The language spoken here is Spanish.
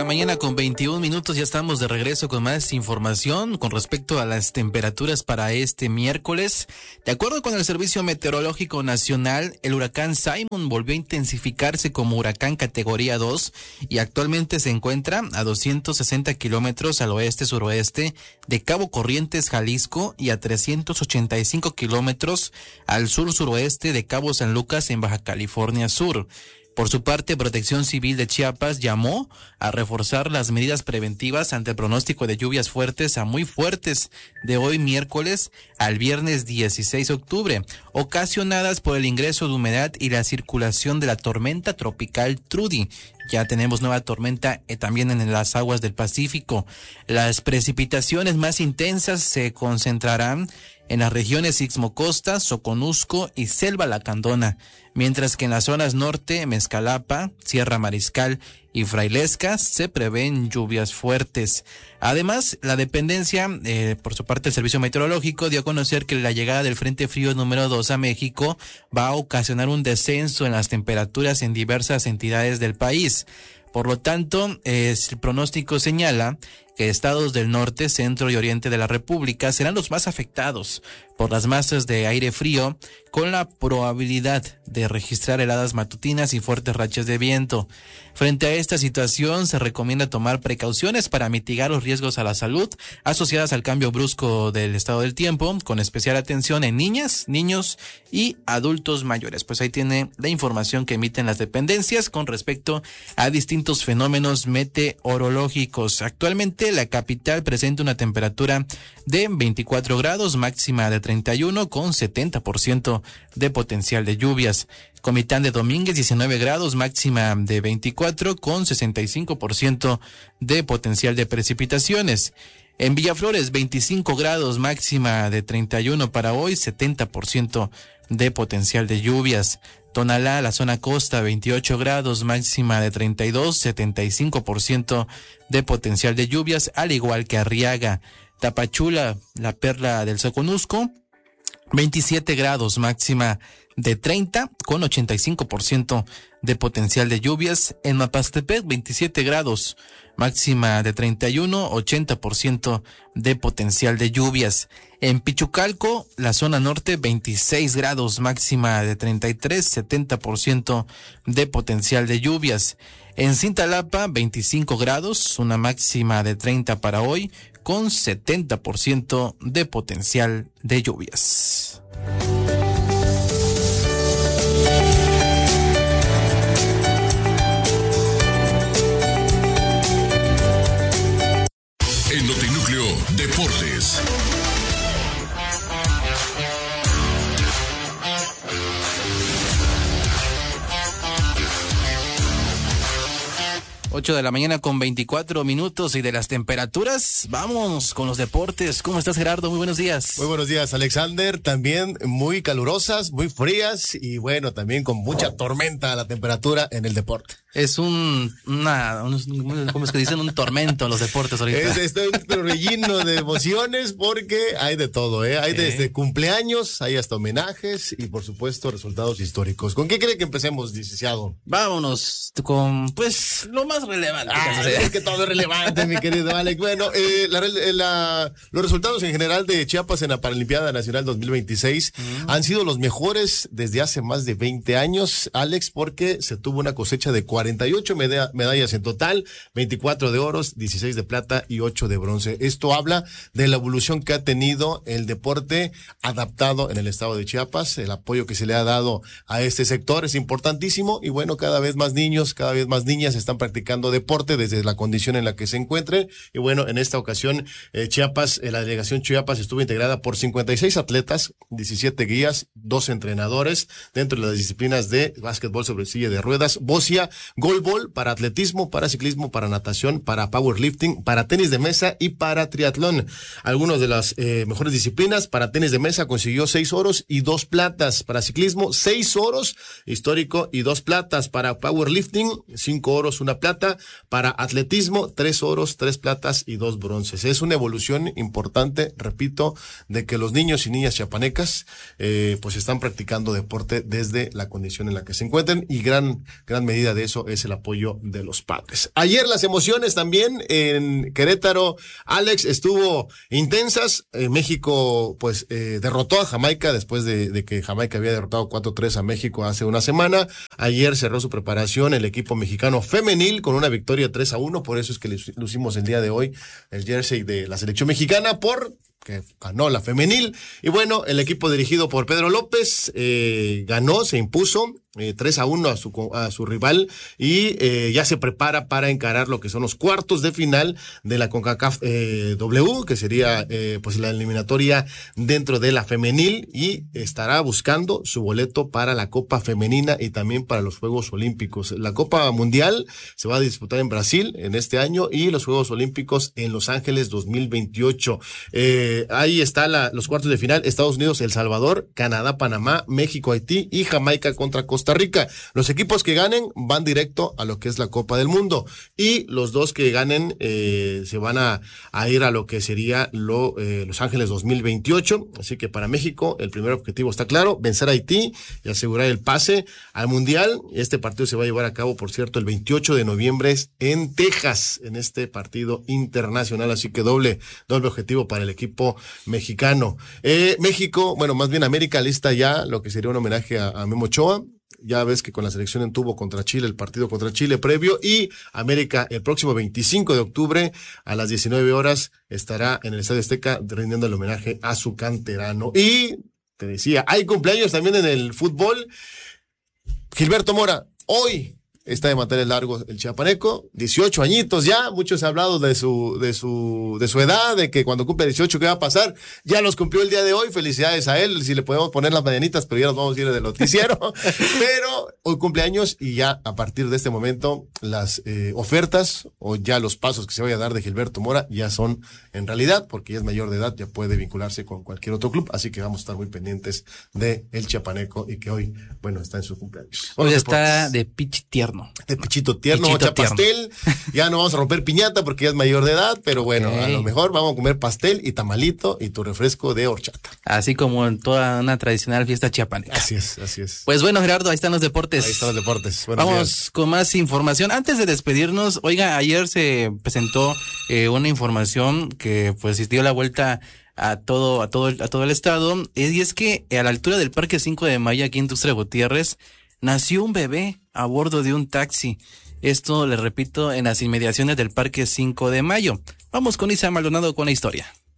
mañana con 21 minutos, ya estamos de regreso con más información con respecto a las temperaturas para este miércoles. De acuerdo con el Servicio Meteorológico Nacional, el huracán Simon volvió a intensificarse como huracán categoría 2 y actualmente se encuentra a 260 kilómetros al oeste-suroeste de Cabo Corrientes, Jalisco, y a 385 kilómetros al sur-suroeste de Cabo San Lucas en Baja California Sur. Por su parte, Protección Civil de Chiapas llamó a reforzar las medidas preventivas ante el pronóstico de lluvias fuertes a muy fuertes de hoy miércoles al viernes 16 de octubre, ocasionadas por el ingreso de humedad y la circulación de la tormenta tropical Trudy. Ya tenemos nueva tormenta también en las aguas del Pacífico. Las precipitaciones más intensas se concentrarán en las regiones Ixtmocosta, Soconusco y Selva Lacandona, mientras que en las zonas norte, Mezcalapa, Sierra Mariscal y Frailesca se prevén lluvias fuertes. Además, la dependencia, por su parte el Servicio Meteorológico, dio a conocer que la llegada del Frente Frío número 2 a México va a ocasionar un descenso en las temperaturas en diversas entidades del país. Por lo tanto, el pronóstico señala que estados del norte, centro y oriente de la República serán los más afectados por las masas de aire frío, con la probabilidad de registrar heladas matutinas y fuertes rachas de viento. Frente a esta situación, se recomienda tomar precauciones para mitigar los riesgos a la salud asociadas al cambio brusco del estado del tiempo, con especial atención en niñas, niños y adultos mayores. Pues ahí tiene la información que emiten las dependencias con respecto a distintos fenómenos meteorológicos. Actualmente la capital presenta una temperatura de 24 grados, máxima de 31 con 70% de potencial de lluvias. Comitán de Domínguez, 19 grados, máxima de 24 con 65% de potencial de precipitaciones. En Villaflores, 25 grados, máxima de 31 para hoy, 70% de potencial de lluvias. Tonalá, la zona costa, 28 grados, máxima de 32, 75% de potencial de lluvias, al igual que Arriaga. Tapachula, la perla del Soconusco, 27 grados, máxima de 30 con 85% de potencial de lluvias. En Mapastepec, 27 grados, máxima de 31, 80% de potencial de lluvias. En Pichucalco, la zona norte, 26 grados, máxima de 33, 70% de potencial de lluvias. En Cintalapa, 25 grados, una máxima de 30 para hoy, con 70% de potencial de lluvias. En Notinúcleo Deportes. Ocho de la mañana con 24 minutos y de las temperaturas, vamos con los deportes. ¿Cómo estás, Gerardo? Muy buenos días. Muy buenos días, Alexander. También muy calurosas, muy frías y bueno, también con mucha tormenta la temperatura en el deporte. Es ¿cómo es que dicen? Un tormento los deportes ahorita. Es un torbellino de emociones porque hay de todo, ¿eh? Hay desde cumpleaños, hay hasta homenajes y por supuesto resultados históricos. ¿Con qué cree que empecemos, licenciado? Vámonos con, pues, lo más relevante. Es que todo es relevante, mi querido Alex. Bueno, los resultados en general de Chiapas en la Paralimpiada Nacional 2026 han sido los mejores desde hace más de 20 años, Alex, porque se tuvo una cosecha de 48 medallas en total, 24 de oros, 16 de plata y 8 de bronce. Esto habla de la evolución que ha tenido el deporte adaptado en el estado de Chiapas. El apoyo que se le ha dado a este sector es importantísimo y bueno, cada vez más niños, cada vez más niñas están practicando deporte desde la condición en la que se encuentren. Y bueno, en esta ocasión Chiapas, la delegación Chiapas estuvo integrada por 56 atletas, 17 guías, 2 entrenadores dentro de las disciplinas de básquetbol sobre silla de ruedas, bocia, goalball, para atletismo, para ciclismo, para natación, para powerlifting, para tenis de mesa y para triatlón. Algunas de las mejores disciplinas: para tenis de mesa consiguió 6 oros y 2 platas, para ciclismo 6 oros histórico y 2 platas, para powerlifting 5 oros, 1 plata, para atletismo 3 oros, 3 platas y 2 bronces. Es una evolución importante, repito, de que los niños y niñas chiapanecas pues están practicando deporte desde la condición en la que se encuentren y gran medida de eso eso es el apoyo de los padres. Ayer las emociones también en Querétaro, Alex, estuvo intensas. México pues derrotó a Jamaica después de que Jamaica había derrotado 4-3 a México hace una semana. Ayer cerró su preparación el equipo mexicano femenil con una victoria 3-1, por eso es que lucimos el día de hoy el jersey de la selección mexicana que ganó la femenil. Y bueno, el equipo dirigido por Pedro López ganó, se impuso 3-1 a su rival y ya se prepara para encarar lo que son los cuartos de final de la CONCACAF W, que sería pues la eliminatoria dentro de la femenil, y estará buscando su boleto para la Copa Femenina y también para los Juegos Olímpicos. La Copa Mundial se va a disputar en Brasil en este año y los Juegos Olímpicos en Los Ángeles 2028. Ahí está los cuartos de final: Estados Unidos, El Salvador, Canadá, Panamá, México, Haití y Jamaica contra Costa Rica. Los equipos que ganen van directo a lo que es la Copa del Mundo, y los dos que ganen se van a ir a lo que sería Los Ángeles 2028. Así que para México el primer objetivo está claro: vencer a Haití y asegurar el pase al Mundial. Este partido se va a llevar a cabo, por cierto, el 28 de noviembre en Texas, en este partido internacional. Así que doble objetivo para el equipo mexicano. México, bueno, más bien América, lista ya lo que sería un homenaje a Memo Ochoa. Ya ves que con la selección tuvo contra Chile, el partido contra Chile previo, y América el próximo 25 de octubre a las 19 horas estará en el Estadio Azteca rindiendo el homenaje a su canterano. Y te decía, hay cumpleaños también en el fútbol. Gilberto Mora, hoy está de mantener largo el chiapaneco, 18 añitos ya. Muchos han hablado de su edad, de que cuando cumple 18 qué va a pasar. Ya los cumplió el día de hoy, felicidades a él. Si le podemos poner las mañanitas, pero ya nos vamos a ir del noticiero. Pero hoy cumpleaños, y ya a partir de este momento las ofertas o ya los pasos que se vaya a dar de Gilberto Mora ya son en realidad, porque ya es mayor de edad, ya puede vincularse con cualquier otro club. Así que vamos a estar muy pendientes de el chiapaneco, y que hoy, bueno, está en su cumpleaños. Hoy está de pichi tierno. De pichito tierno, mocha pastel. Ya no vamos a romper piñata porque ya es mayor de edad, pero bueno, a lo mejor vamos a comer pastel y tamalito y tu refresco de horchata. Así como en toda una tradicional fiesta chiapaneca. Así es. Pues bueno, Gerardo, ahí están los deportes. Vamos días. con más información. Antes de despedirnos, oiga, ayer se presentó una información que pues dio la vuelta a todo el estado, y es que a la altura del Parque 5 de Mayo, aquí en Tuxtla Gutiérrez, nació un bebé a bordo de un taxi. Esto, le repito, en las inmediaciones del Parque 5 de Mayo. Vamos con Isa Maldonado con la historia.